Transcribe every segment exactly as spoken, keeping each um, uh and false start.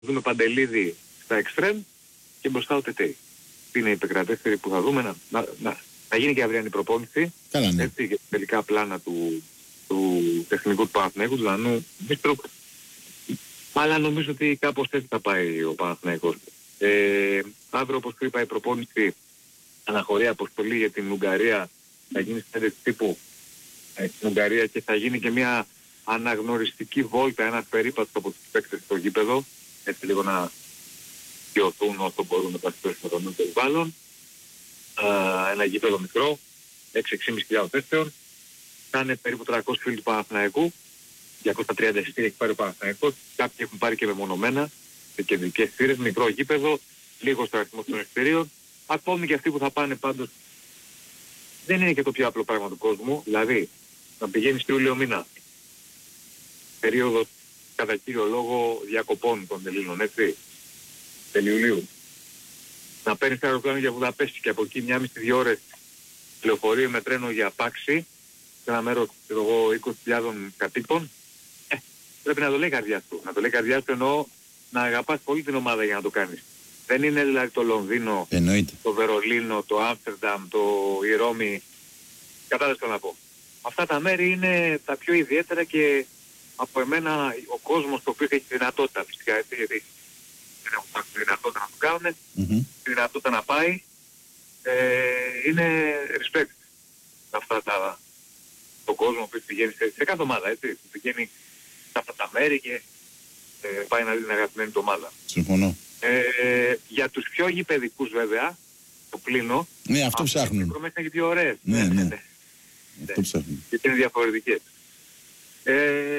δούμε Παντελίδη στα εξτρέμ και μπροστά ο Τετέι. Είναι η επικρατέστερη που θα δούμε να, να, να, να γίνει και αυριανή προπόνηση. Καλά, ναι. Έτσι, για τα τελικά πλάνα του, του τεχνικού του Παναθηναϊκού, του Δανού Μίστρου. Αλλά νομίζω ότι κάπως έτσι θα πάει ο Παναθηναϊκός. Ε, αύριο, όπως του είπα, η προπόνηση αναχωρεί αποστολή για την Ουγγαρία. Θα γίνει στην τύπου ε, στην Ουγγαρία και θα γίνει και μια αναγνωριστική βόλτα, ένας περίπατος από τους παίκτες στο γήπεδο. Έτσι λίγο να γιωθούν όσο μπορούν να πασπέσουν με τον νέο περιβάλλον. Ένα γήπεδο μικρό, έξι με έξι χιλιάδες θέσεων. Θα είναι περίπου τριακόσιοι φίλοι του Παναθηναϊκού. διακόσια τριάντα εισιτήρια έχει πάρει ο Παναθηναϊκός. Κάποιοι έχουν πάρει και μεμονωμένα σε κεντρικές θύρες, μικρό γήπεδο, λίγο στο αριθμό των εισιτηρίων. Ακόμη και αυτοί που θα πάνε πάντως δεν είναι και το πιο απλό πράγμα του κόσμου. Δηλαδή, να πηγαίνεις Ιούλιο μήνα, περίοδος κατά κύριο λόγο διακοπών των Ελλήνων, έτσι, τέλη Ιουλίου. Να παίρνεις αεροπλάνο για Βουδαπέστη και από εκεί μια μισή δύο ώρες λεωφορείο με τρένο για Πάξη, σε ένα μέρος, εγώ, είκοσι χιλιάδες κατοίκων, ε, πρέπει να το λέει η καρδιά σου. Να το λέει η καρδιά σου εννοώ να αγαπάς πολύ την ομάδα για να το κάνεις. Δεν είναι δηλαδή το Λονδίνο, εννοείται, το Βερολίνο, το Άμστερνταμ, το η Ρώμη. Κατάλαβες το να πω. Αυτά τα μέρη είναι τα πιο ιδιαίτερα και από εμένα ο κόσμος το οποίο έχει τη δυνατότητα φυσικά, έτσι, γιατί δεν έχουν τη δυνατότητα να το κάνουν, mm-hmm. τη δυνατότητα να πάει, ε, είναι respect αυτά τα, τον κόσμο που πηγαίνει σε, σε κάθε ομάδα, έτσι, που πηγαίνει σε αυτά τα μέρη και ε, πάει να δει την αγαπημένη του ομάδα. Συμφωνώ. Ε, για τους πιο γηπεδικούς βέβαια, το κλείνω. Ναι, αυτό ψάχνουν. Οι προμήθειες είναι και πιο ωραίες. Ναι, ναι. ναι. ναι. Αυτό ψάχνουν. Και είναι διαφορετικές. Ε,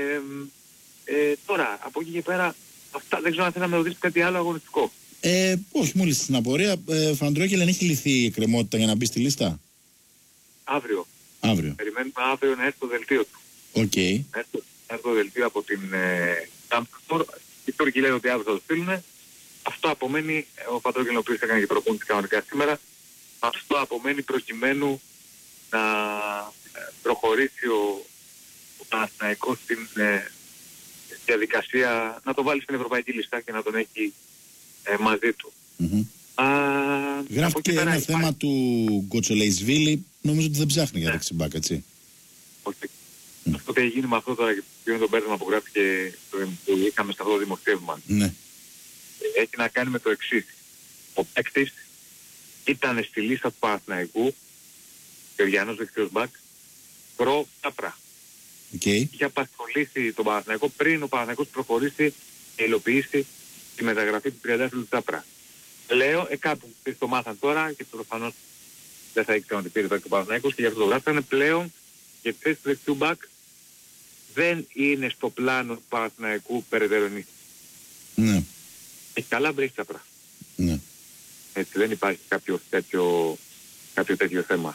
ε, τώρα, από εκεί και πέρα, αυτά, δεν ξέρω αν θέλει να με ρωτήσει κάτι άλλο αγωνιστικό. Ε, όχι, μόλις στην απορία. Ε, Φαντρόκελ, αν έχει λυθεί η εκκρεμότητα για να μπει στη λίστα. Αύριο. Αύριο. Περιμένουμε αύριο να έρθει το δελτίο του. Οκ. Okay. Να έρθει, έρθει το δελτίο από την Τάμπτορ. Οι Τούρκοι λένε ότι αύριο θα το στείλουν. Αυτό απομένει, ο Φαντρόκελ ο οποίος έκανε και προπόνηση κανονικά σήμερα, αυτό απομένει προκειμένου να προχωρήσει ο, ο Παναθηναϊκός στην ε, διαδικασία να το βάλει στην ευρωπαϊκή λίστα και να τον έχει ε, μαζί του. Mm-hmm. Α, Γράφει και ένα υπάρχει... θέμα του Γκοτσολεϊσβίλη, νομίζω ότι δεν ψάχνει για δεξιμπάκ, έτσι. Όχι. Mm. Αυτό που έχει γίνει με αυτό τώρα και ποιο είναι το μπέρδεμα που γράφει και το είχαμε σε αυτό το δημοσίευμα. Ναι. Έχει να κάνει με το εξής. Ο παίκτης ήταν στη λίστα του Παναθηναϊκού, Γεωργιανός δεξιός μπακ, προ Τσάπρα. Okay. Είχε απασχολήσει τον Παναθηναϊκό πριν ο Παναθηναϊκός προχωρήσει και υλοποιήσει τη μεταγραφή του τριαντάφυλλου του Τσάπρα. Λέω, ε, κάπου το μάθαν τώρα και προφανώς δεν θα ήξερα ότι πήρε το Παναθηναϊκός και γι' αυτό το γράφανε πλέον και θέση του δεξιού μπακ δεν είναι στο πλάνο του Παναθηναϊκού περαιτέρω ενίσχυση. Ναι. Έχει καλά μπρέχει Τσάπρα. Ναι. Έτσι δεν υπάρχει κάποιο τέτοιο, κάποιο τέτοιο θέμα.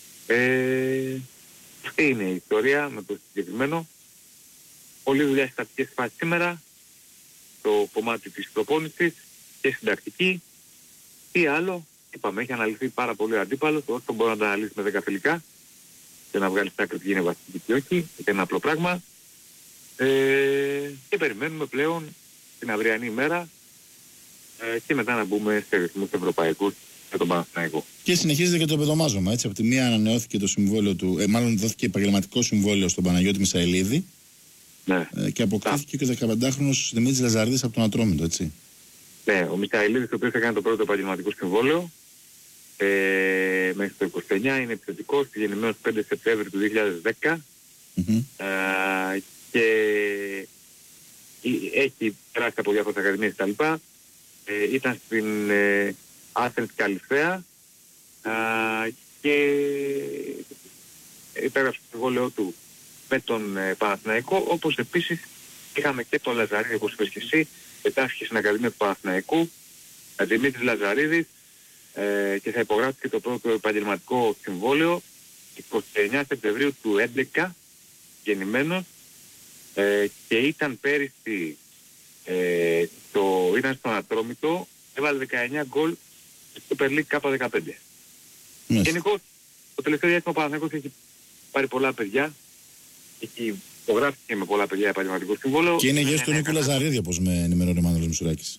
Ε, αυτή είναι η ιστορία με το συγκεκριμένο. Πολλή δουλειά στις τακτικές φάσεις σήμερα, το κομμάτι της προπόνησης και συντακτική. Τι άλλο, είπαμε, έχει αναλυθεί πάρα πολύ ο αντίπαλος, όσο μπορεί να το αναλύσει με δέκα φιλικά και να βγάλει στην άκρη τι είναι βασική και όχι, είναι ένα απλό πράγμα. Ε, και περιμένουμε πλέον την αυριανή ημέρα ε, και μετά να μπούμε σε ρυθμούς ευρωπαϊκούς με τον Παναθηναϊκό. Και συνεχίζεται και το πεδομάζωμα, έτσι. Από τη μία ανανεώθηκε το συμβόλαιο του, ε, μάλλον δόθηκε επαγγελματικό συμβόλαιο στον Παναγιώτη Μισαηλίδη. Ναι. Ε, και αποκτήθηκε και ο δεκαπεντάχρονος Δημήτρης Λαζαρίδης από τον Ατρόμητο, έτσι. Ναι, ο Μισαηλίδης ο οποίος έκανε το πρώτο επαγγελματικό συμβόλαιο ε, μέχρι το είκοσι εννιά, είναι επιθετικός, γεννημένος πέντε Σεπτέμβρη του δύο χιλιάδες δέκα Mm-hmm. ε, και έχει περάσει από διάφορες ακαδημίες κτλ. Ε, ήταν στην ε, Athens Καλυφαία ε, και υπέγραψε το συμβόλαιό του με τον ε, Παναθηναϊκό, όπως επίσης είχαμε και τον Λαζαρίδη, όπως είπες και εσύ, ετάφηκε στην Ακαδημία του Παναθηναϊκού, Δημήτρης Λαζαρίδης, ε, και θα υπογράψει και το πρώτο επαγγελματικό συμβόλαιο εικοστή ενάτη Σεπτεμβρίου του έντεκα, γεννημένος, ε, και ήταν πέρυσι, ε, το, ήταν στον Ατρόμητο, έβαλε δεκαεννιά γκολ στο Super League K δεκαπέντε. Yes. Γενικώς, το τελευταίο διάστημα ο Παναθηναϊκός έχει πάρει πολλά παιδιά, έχει υπογράφει και με πολλά παιδιά επαγγελματικό συμβόλαιο. Και είναι γιος του Νίκου Λαζαρίδη, όπως με ενημερώνει ο Μάνολος Μισουράκης.